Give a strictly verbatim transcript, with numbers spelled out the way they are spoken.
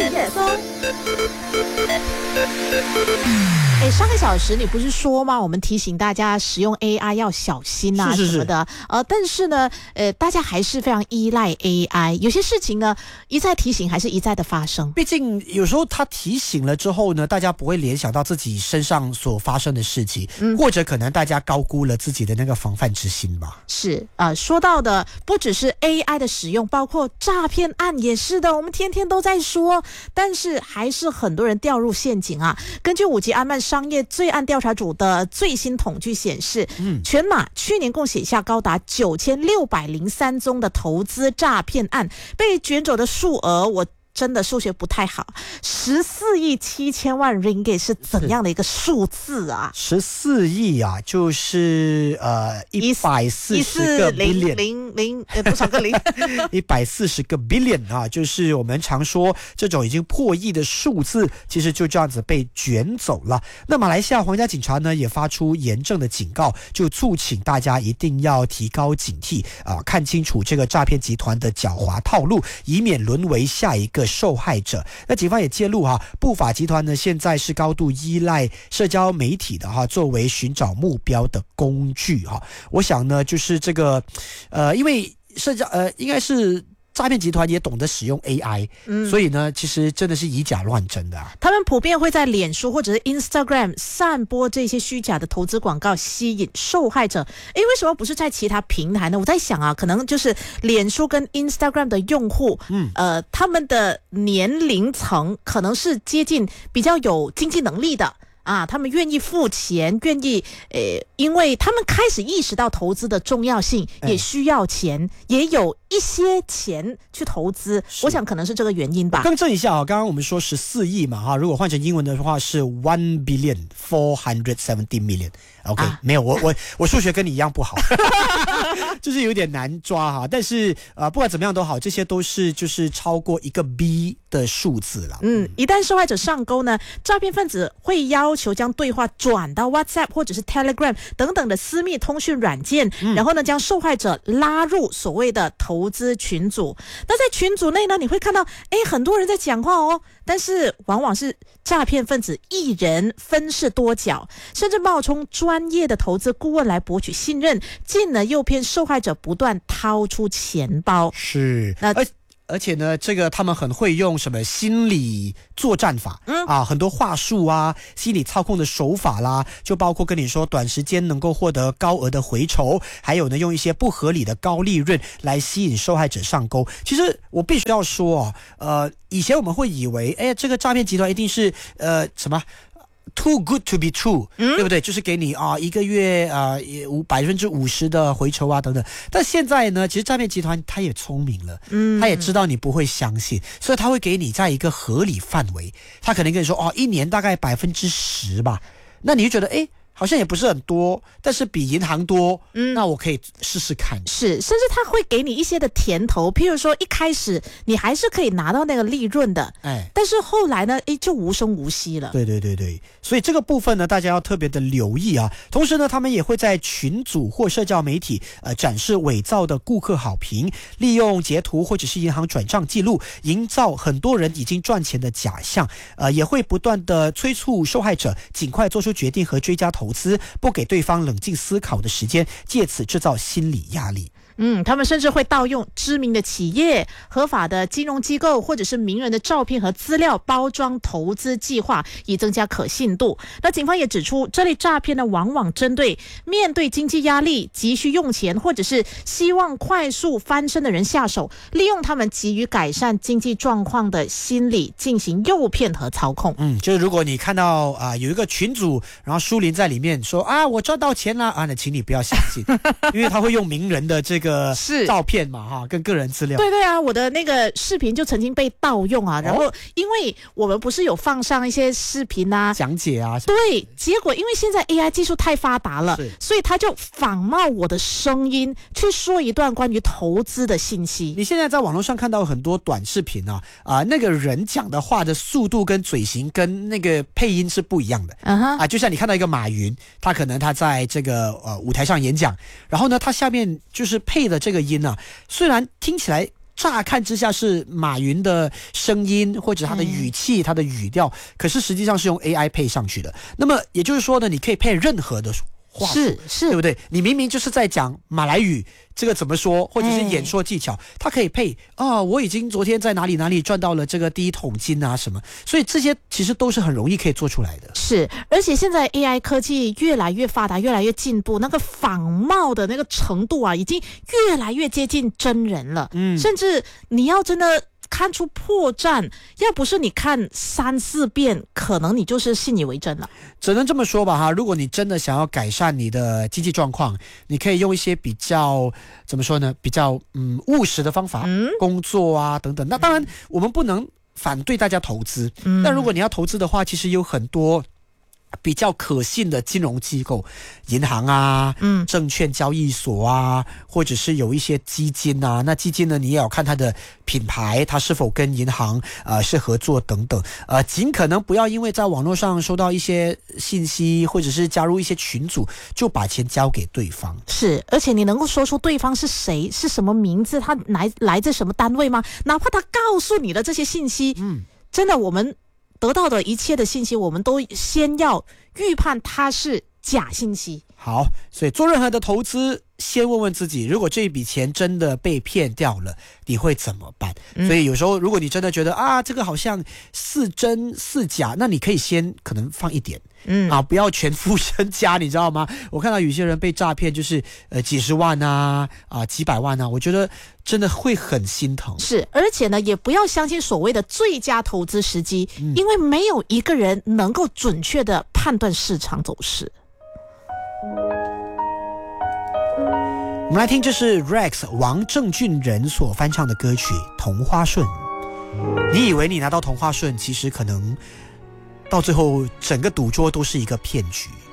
夜风。哎，上个小时你不是说吗？我们提醒大家使用 A I 要小心啊， 是是是什么的。呃，但是呢，呃，大家还是非常依赖 A I， 有些事情呢一再提醒，还是一再的发生。 毕竟有时候他提醒了之后呢，大家不会联想到自己身上所发生的事情，嗯、或者可能大家高估了自己的那个防范之心吧。 是啊、呃，说到的不只是 A I 的使用，包括诈骗案也是的，我们天天都在说，但是还是很多人掉入陷阱啊。根据五级安曼商业罪案调查组的最新统计显示，嗯，全马去年共写下高达九千六百零三宗的投资诈骗案，被卷走的数额我。真的数学不太好，十四亿七千万 ringgit 是怎样的一个数字啊？ 十四亿啊，就是呃一百四十个 billion， 零零呃多少个零？ 一百四十个 billion 啊，就是我们常说这种已经破亿的数字，其实就这样子被卷走了。那马来西亚皇家警察呢也发出严正的警告，就促请大家一定要提高警惕啊，看清楚这个诈骗集团的狡猾套路，以免沦为下一个受害者。那警方也揭露哈，不法集团呢现在是高度依赖社交媒体的哈，作为寻找目标的工具哈。我想呢，就是这个，呃，因为社交呃，应该是。诈骗集团也懂得使用 A I，嗯，所以呢，其实真的是以假乱真的啊。 他们普遍会在脸书或者是 Instagram 散播这些虚假的投资广告，吸引受害者。诶，为什么不是在其他平台呢？我在想啊，可能就是脸书跟 Instagram 的用户，嗯，呃，他们的年龄层可能是接近比较有经济能力的。啊，他们愿意付钱，愿意，呃，因为他们开始意识到投资的重要性，也需要钱，也有一些钱去投资。我想可能是这个原因吧。 更正一下啊，刚刚我们说十四亿嘛，哈，如果换成英文的话是 one billion four hundred seventy million。OK，、啊、没有，我我我数学跟你一样不好，就是有点难抓哈。但是呃，不管怎么样都好，这些都是就是超过一个 B 的数字了。 嗯，一旦受害者上钩呢，诈骗分子会要求将对话转到 WhatsApp 或者是 Telegram 等等的私密通讯软件，嗯、然后呢，将受害者拉入所谓的投资群组。那在群组内呢，你会看到，哎，很多人在讲话哦，但是往往是诈骗分子一人分饰多角，甚至冒充专业的投资顾问来博取信任，进而诱骗受害者不断掏出钱包。 是，那而而且呢，这个他们很会用什么心理作战法，嗯啊，很多话术啊，心理操控的手法啦，就包括跟你说短时间能够获得高额的回酬，还有呢，用一些不合理的高利润来吸引受害者上钩。其实我必须要说啊，呃，以前我们会以为，哎，这个诈骗集团一定是呃什么。Too good to be true，、嗯、对不对？就是给你啊一个月啊五百分之五十的回酬啊等等。但现在呢，其实诈骗集团他也聪明了，嗯，他也知道你不会相信，所以他会给你在一个合理范围。他可能跟你说哦，一年大概百分之十吧。那你就觉得哎。好像也不是很多，但是比银行多，嗯，那我可以试试看。 是，甚至他会给你一些的甜头，譬如说一开始你还是可以拿到那个利润的，哎，但是后来呢，哎，就无声无息了。 对对对对，所以这个部分呢，大家要特别的留意啊。同时呢，他们也会在群组或社交媒体呃展示伪造的顾客好评，利用截图或者是银行转账记录，营造很多人已经赚钱的假象。呃，也会不断的催促受害者尽快做出决定和追加投资。投资不给对方冷静思考的时间，借此制造心理压力。 嗯，他们甚至会盗用知名的企业、合法的金融机构或者是名人的照片和资料，包装投资计划，以增加可信度。那警方也指出，这类诈骗呢，往往针对面对经济压力、急需用钱或者是希望快速翻身的人下手，利用他们急于改善经济状况的心理进行诱骗和操控。 嗯，就是如果你看到啊、呃、有一个群组，然后舒林在里面说啊我赚到钱了啊，那请你不要相信，因为他会用名人的这个。是照片嘛哈，跟个人资料。 对对啊，我的那个视频就曾经被盗用啊，然后因为我们不是有放上一些视频啊讲解啊， 对，结果因为现在 A I 技术太发达了，所以他就仿冒我的声音去说一段关于投资的信息。 你现在在网络上看到很多短视频啊啊、呃，那个人讲的话的速度跟嘴型跟那个配音是不一样的、uh-huh. 啊，就像你看到一个马云，他可能他在这个呃舞台上演讲，然后呢他下面就是配的这个音啊，虽然听起来乍看之下是马云的声音或者他的语气、嗯、他的语调，可是实际上是用 A I 配上去的。那么也就是说呢，你可以配任何的话术， 是是， 对不对？你明明就是在讲马来语，这个怎么说，或者是演说技巧，它可以配啊、哦，我已经昨天在哪里哪里赚到了这个第一桶金啊什么，所以这些其实都是很容易可以做出来的。 是，而且现在 A I 科技越来越发达，越来越进步，那个仿冒的那个程度啊，已经越来越接近真人了。嗯，甚至你要真的看出破绽，要不是你看三四遍，可能你就是信以为真了。 只能这么说吧哈，如果你真的想要改善你的经济状况，你可以用一些比较怎么说呢，比较嗯务实的方法，嗯、工作啊等等。那当然，我们不能反对大家投资，嗯、但如果你要投资的话，其实有很多比较可信的金融机构，银行啊，嗯，证券交易所啊，或者是有一些基金啊，那基金呢，你也要看它的品牌，它是否跟银行呃是合作等等，呃，尽可能不要因为在网络上收到一些信息，或者是加入一些群组，就把钱交给对方。 是，而且你能够说出对方是谁，是什么名字，他来来自什么单位吗？哪怕他告诉你的这些信息，嗯，真的我们得到的一切的信息，我们都先要预判它是假信息。 好，所以做任何的投资，先问问自己，如果这一笔钱真的被骗掉了，你会怎么办？嗯、所以有时候，如果你真的觉得啊，这个好像似真似假，那你可以先可能放一点。嗯啊，不要全副身家，你知道吗？我看到有些人被诈骗，就是呃几十万啊啊几百万啊，我觉得真的会很心疼。 是，而且呢，也不要相信所谓的最佳投资时机，嗯、因为没有一个人能够准确的判断市场走势。 我们来听，这是 Rex 王正俊仁所翻唱的歌曲《同花顺》。你以为你拿到同花顺，其实可能到最后整个赌桌都是一个骗局。